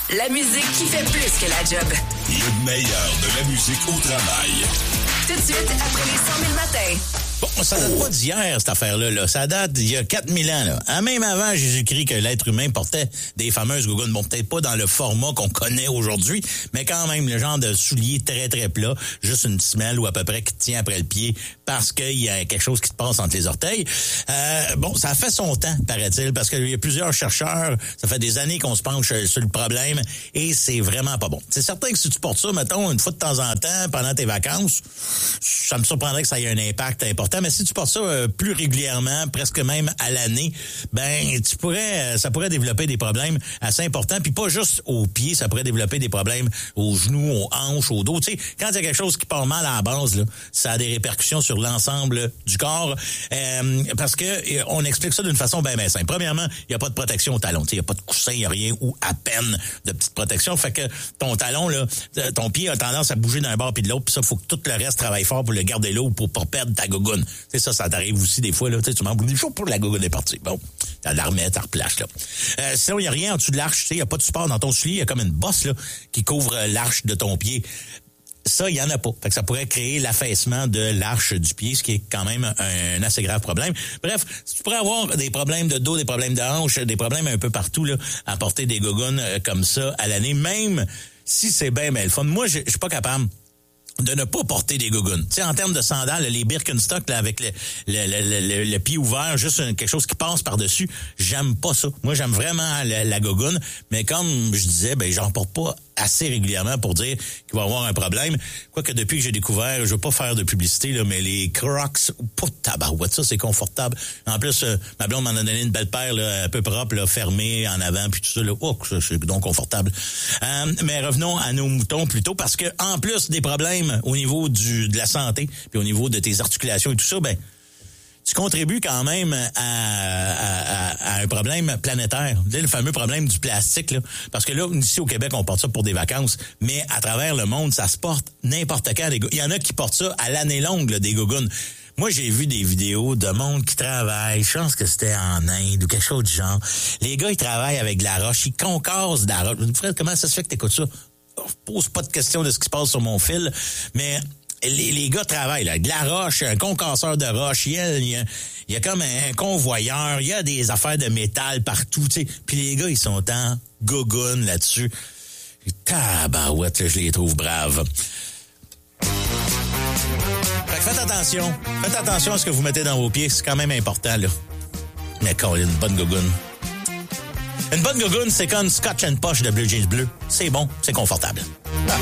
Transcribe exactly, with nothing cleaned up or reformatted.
La musique qui fait plus que la job. Le meilleur de la musique au travail. Tout de suite, après les cent mille matins. Bon, ça date pas d'hier, cette affaire-là. Là. Ça date d'il y a quatre mille ans. Là. Ah, même avant Jésus-Christ, que l'être humain portait des fameuses gougounes. Bon, peut-être pas dans le format qu'on connaît aujourd'hui, mais quand même, le genre de soulier très, très plat, juste une semelle ou à peu près qui tient après le pied parce qu'il y a quelque chose qui te passe entre les orteils. Euh, bon, ça a fait son temps, paraît-il, parce qu'il y a plusieurs chercheurs, ça fait des années qu'on se penche sur le problème et c'est vraiment pas bon. C'est certain que si tu portes ça, mettons, une fois de temps en temps, pendant tes vacances, ça me surprendrait que ça ait un impact important. Mais si tu portes ça euh, plus régulièrement, presque même à l'année, ben tu pourrais, ça pourrait développer des problèmes assez importants. Puis pas juste aux pieds, ça pourrait développer des problèmes aux genoux, aux hanches, au dos. Tu sais, quand il y a quelque chose qui part mal à la base, là, ça a des répercussions sur l'ensemble du corps. Euh, parce que euh, on explique ça d'une façon bien bien simple. Premièrement, il n'y a pas de protection au talon. Tu sais, il n'y a pas de coussin, il n'y a rien ou à peine de petite protection. Fait que ton talon, là, ton pied a tendance à bouger d'un bord puis de l'autre. Puis ça, faut que tout le reste travaille fort pour le garder là ou pour pas perdre ta gougoune. C'est ça, ça t'arrive aussi des fois, là. Tu m'en bouges pour la gougoune est partie. Bon, t'as la remets, t'as replache, là. Euh, sinon, il n'y a rien en dessous de l'arche. Tu sais, il n'y a pas de support dans ton soulier. Il y a comme une bosse, là, qui couvre l'arche de ton pied. Ça, il n'y en a pas. Fait que ça pourrait créer l'affaissement de l'arche du pied, ce qui est quand même un, un assez grave problème. Bref, tu pourrais avoir des problèmes de dos, des problèmes de hanche, des problèmes un peu partout, là, à porter des gougounes euh, comme ça à l'année, même si c'est bien, bien le fun. Moi, je suis pas capable de ne pas porter des gougounes. Tu sais, en termes de sandales, les Birkenstock, là, avec le, le, le, le, le pied ouvert, juste un, quelque chose qui passe par-dessus, j'aime pas ça. Moi, j'aime vraiment la, la gougoune, mais comme je disais, ben, j'en porte pas assez régulièrement pour dire qu'il va y avoir un problème. Quoique depuis que j'ai découvert, je veux pas faire de publicité, là, mais les Crocs, pas de tabarouette, ça, c'est confortable. En plus, euh, ma blonde m'en a donné une belle paire, là, un peu propre, là, fermée en avant, puis tout ça, là. Oh, ça, c'est donc confortable. Euh, mais revenons à nos moutons plutôt, parce que, en plus des problèmes au niveau du de la santé, puis au niveau de tes articulations et tout ça, ben, tu contribues quand même à, à, à, à un problème planétaire. Le fameux problème du plastique, là. Parce que là, ici au Québec, on porte ça pour des vacances, mais à travers le monde, ça se porte n'importe quand. Il y en a qui portent ça à l'année longue, là, des gougounes. Moi, j'ai vu des vidéos de monde qui travaille, je pense que c'était en Inde ou quelque chose du genre. Les gars, ils travaillent avec de la roche, ils concassent de la roche. Fred, comment ça se fait que t'écoutes ça? Je pose pas de questions de ce qui se passe sur mon fil, mais les, les gars travaillent, là, de la roche, un concasseur de roche, il y a, il y a, il y a comme un convoyeur, il y a des affaires de métal partout, tu sais. Puis les gars, ils sont en gougoune là-dessus. Tabarouette, là, je les trouve braves. Fait que faites attention. Faites attention à ce que vous mettez dans vos pieds, c'est quand même important, là. Mais quand il y a une bonne gougoune. Une bonne gougoune, c'est comme Scotch and Posh de Blue Jeans Bleu. C'est bon, c'est confortable.